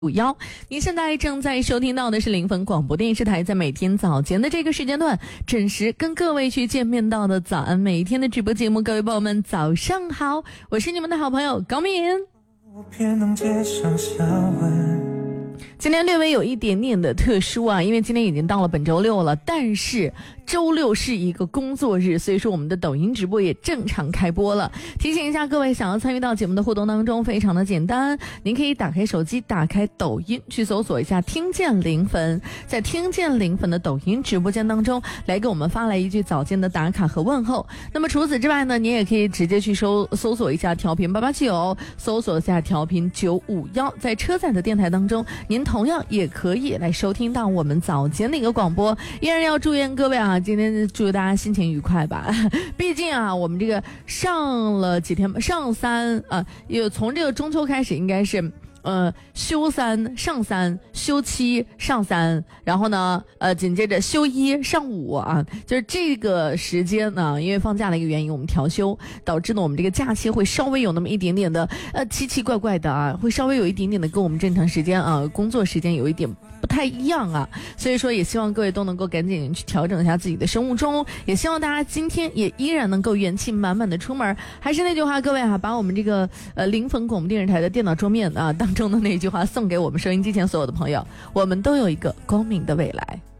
51，您现在正在收听到的是临汾广播电视台，在每天早间的这个时间段准时跟各位去见面到的早安每一天的直播节目。各位朋友们早上好，我是你们的好朋友高敏。今天略微有一点点的特殊啊，因为今天已经到了本周六了，但是周六是一个工作日，所以说我们的抖音直播也正常开播了。提醒一下各位，想要参与到节目的互动当中，非常的简单，您可以打开手机，打开抖音，去搜索一下听见临汾，在听见临汾的抖音直播间当中来给我们发来一句早间的打卡和问候。那么除此之外呢，你也可以直接去搜索一下调频889，搜索一下调频951，在车载的电台当中，您同样也可以来收听到我们早间的一个广播。依然要祝愿各位啊，今天祝大家心情愉快吧。毕竟啊，我们这个上了几天，上三也从这个中秋开始，应该是休3上3休7上3，然后呢紧接着休1上5啊，就是这个时间呢，因为放假的一个原因，我们调休，导致呢我们这个假期会稍微有那么一点点的奇奇怪怪的啊，会稍微有一点点的跟我们正常时间啊工作时间有一点不太一样啊，所以说也希望各位都能够赶紧去调整一下自己的生物钟，也希望大家今天也依然能够元气满满的出门。还是那句话，各位啊，把我们这个临汾广播电视台的电脑桌面啊当中的那句话送给我们收音机前所有的朋友，我们都有一个光明的未来。